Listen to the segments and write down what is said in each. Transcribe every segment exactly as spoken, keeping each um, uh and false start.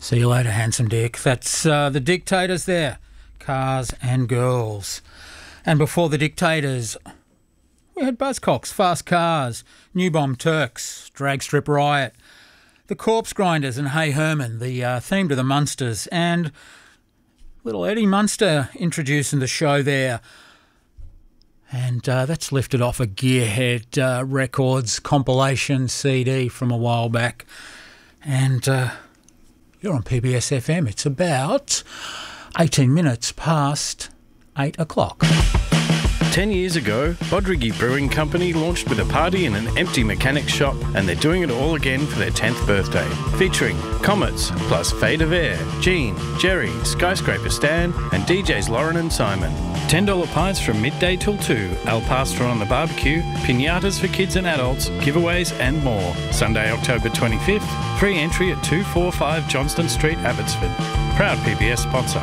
See you later, handsome Dick. That's uh, the Dictators there, Cars and Girls. And before the Dictators, we had Buzzcocks, Fast Cars, New Bomb Turks, Drag Strip Riot, the Corpse Grinders and Hey Herman, the uh, theme to the Munsters, and little Eddie Munster introducing the show there. And uh, that's lifted off a Gearhead uh, Records compilation C D from a while back. And uh, you're on P B S F M. It's about eighteen minutes past eight o'clock. Ten years ago, Bodrigi Brewing Company launched with a party in an empty mechanics shop, and they're doing it all again for their tenth birthday. Featuring Comets, plus Fade of Air, Gene, Jerry, Skyscraper Stan, and D Js Lauren and Simon. ten dollar pints from midday till two, Al Pastor on the barbecue, pinatas for kids and adults, giveaways and more. Sunday, October twenty-fifth, free entry at two forty-five Johnston Street, Abbotsford. Proud P B S sponsor.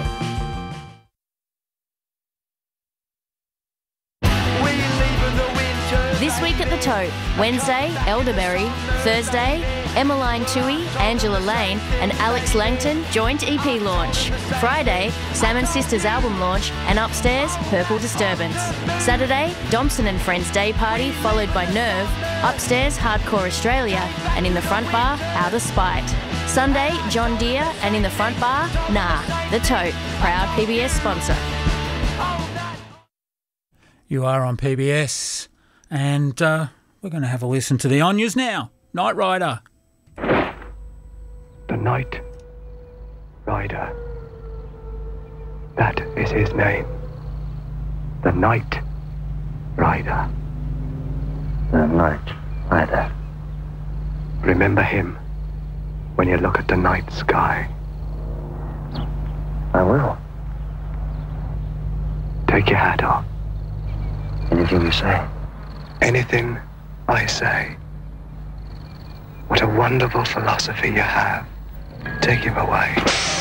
This week at the Tote, Wednesday, Elderberry, Thursday, Emmeline Toohey, Angela Lane and Alex Langton joint E P launch. Friday, Salmon Sisters album launch and upstairs, Purple Disturbance. Saturday, Domson and Friends Day Party followed by Nerve, upstairs Hardcore Australia and in the front bar, Outer Spite. Sunday, John Deere and in the front bar, Nah, the Tote, proud P B S sponsor. You are on P B S. And uh, we're going to have a listen to the Onyas now. Night Rider. The Night Rider. That is his name. The Night Rider. The Night Rider. Remember him when you look at the night sky. I will. Take your hat off. Anything you say. Anything I say. What a wonderful philosophy you have. Take him away.